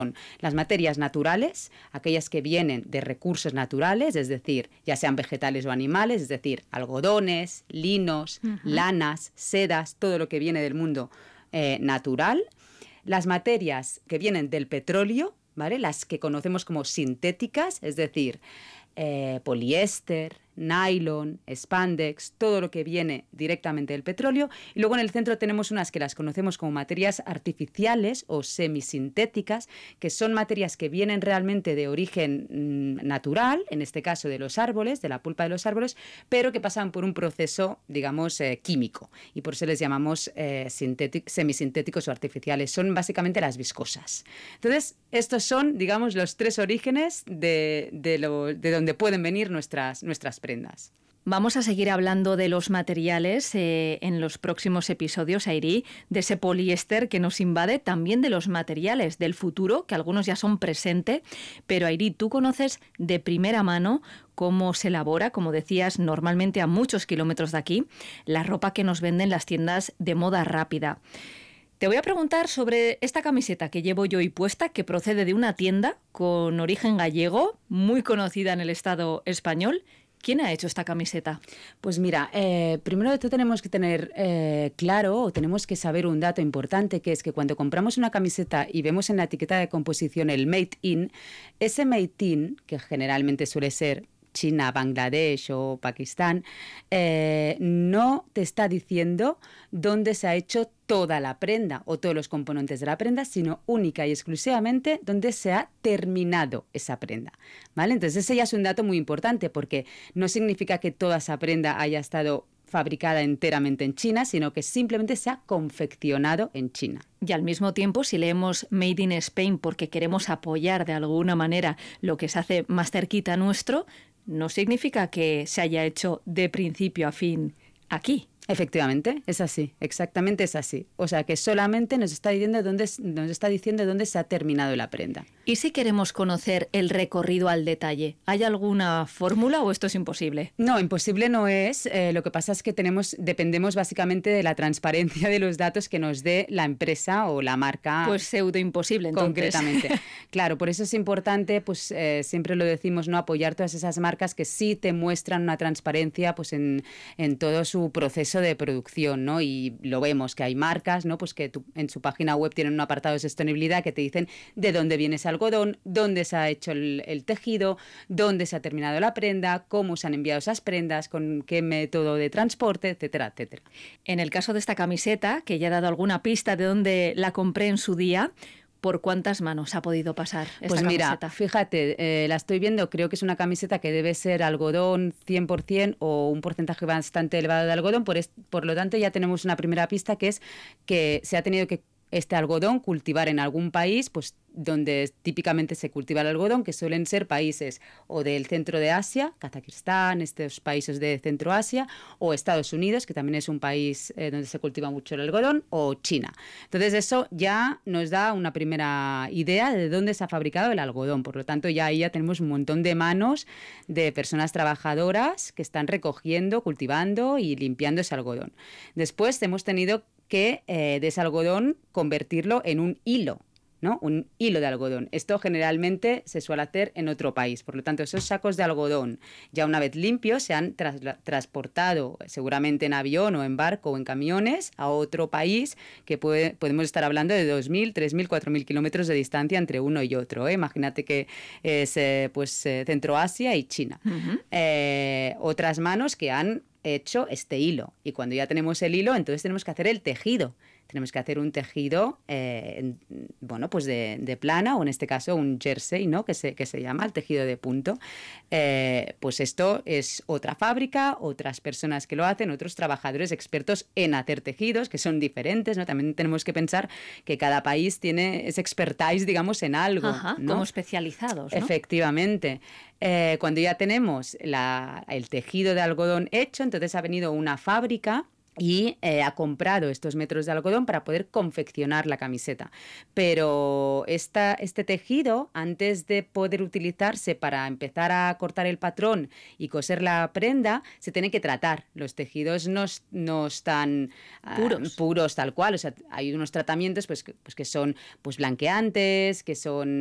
las materias naturales, aquellas que vienen de recursos naturales, es decir, ya sean vegetales o animales, es decir, algodones, linos, lanas, sedas, todo lo que viene del mundo natural. Las materias que vienen del petróleo, ¿vale? Las que conocemos como sintéticas, es decir, poliéster, nylon, spandex, todo lo que viene directamente del petróleo. Y luego en el centro tenemos unas que las conocemos como materias artificiales o semisintéticas, que son materias que vienen realmente de origen natural, en este caso de los árboles, de la pulpa de los árboles, pero que pasan por un proceso, digamos, químico. Y por eso les llamamos semisintéticos o artificiales. Son básicamente las viscosas. Entonces, estos son, digamos, los tres orígenes de donde pueden venir nuestras prendas. Vamos a seguir hablando de los materiales en los próximos episodios, Airi, de ese poliéster que nos invade, también de los materiales del futuro, que algunos ya son presente. Pero Airi, tú conoces de primera mano cómo se elabora, como decías, normalmente a muchos kilómetros de aquí, la ropa que nos venden las tiendas de moda rápida. Te voy a preguntar sobre esta camiseta que llevo yo hoy puesta, que procede de una tienda con origen gallego, muy conocida en el Estado español. ¿Quién ha hecho esta camiseta? Pues mira, primero de todo tenemos que tener claro, o tenemos que saber un dato importante, que es que cuando compramos una camiseta y vemos en la etiqueta de composición el Made in, ese Made in, que generalmente suele ser China, Bangladesh o Pakistán, no te está diciendo dónde se ha hecho toda la prenda o todos los componentes de la prenda, sino única y exclusivamente dónde se ha terminado esa prenda, ¿vale? Entonces ese ya es un dato muy importante, porque no significa que toda esa prenda haya estado fabricada enteramente en China, sino que simplemente se ha confeccionado en China. Y al mismo tiempo, si leemos Made in Spain porque queremos apoyar de alguna manera lo que se hace más cerquita nuestro, no significa que se haya hecho de principio a fin aquí. Efectivamente, es así, exactamente es así. O sea que solamente nos está diciendo dónde se ha terminado la prenda. ¿Y si queremos conocer el recorrido al detalle? ¿Hay alguna fórmula o esto es imposible? No, imposible no es. Lo que pasa es que dependemos básicamente de la transparencia de los datos que nos dé la empresa o la marca. Pues pseudo imposible, entonces. Concretamente. Claro, por eso es importante, pues siempre lo decimos, ¿no? Apoyar todas esas marcas que sí te muestran una transparencia, pues en todo su proceso de producción, ¿no? Y lo vemos que hay marcas, ¿no? Pues que en su página web tienen un apartado de sostenibilidad que te dicen de dónde viene ese algodón, dónde se ha hecho el tejido, dónde se ha terminado la prenda, cómo se han enviado esas prendas, con qué método de transporte, etcétera, etcétera. En el caso de esta camiseta, que ya he dado alguna pista de dónde la compré en su día, ¿por cuántas manos ha podido pasar esta pues mira, camiseta? Fíjate, la estoy viendo, creo que es una camiseta que debe ser algodón 100% o un porcentaje bastante elevado de algodón, por lo tanto ya tenemos una primera pista, que es que se ha tenido que este algodón cultivar en algún país, pues donde típicamente se cultiva el algodón, que suelen ser países o del centro de Asia, Kazajistán, estos países de Centro Asia, o Estados Unidos, que también es un país donde se cultiva mucho el algodón, o China. Entonces eso ya nos da una primera idea de dónde se ha fabricado el algodón. Por lo tanto, ya ahí ya tenemos un montón de manos de personas trabajadoras que están recogiendo, cultivando y limpiando ese algodón. Después hemos tenido que de ese algodón convertirlo en un hilo, ¿no? Un hilo de algodón. Esto generalmente se suele hacer en otro país. Por lo tanto, esos sacos de algodón, ya una vez limpios, se han transportado seguramente en avión o en barco o en camiones a otro país, que podemos estar hablando de 2.000, 3.000, 4.000 kilómetros de distancia entre uno y otro, ¿eh? Imagínate que es Centro Asia y China. Otras manos que han hecho este hilo, y cuando ya tenemos el hilo, entonces tenemos que hacer el tejido. Tenemos que hacer un tejido, pues de plana, o en este caso un jersey, ¿no? que se llama el tejido de punto. Pues esto es otra fábrica, otras personas que lo hacen, otros trabajadores expertos en hacer tejidos, que son diferentes, ¿no? También tenemos que pensar que cada país tiene ese expertise, digamos, en algo. Ajá, ¿no? como especializados, ¿no? Efectivamente. Cuando ya tenemos el tejido de algodón hecho, entonces ha venido una fábrica y ha comprado estos metros de algodón para poder confeccionar la camiseta. Pero este tejido, antes de poder utilizarse para empezar a cortar el patrón y coser la prenda, se tiene que tratar. Los tejidos no están puros tal cual. O sea, hay unos tratamientos pues que son pues blanqueantes, que son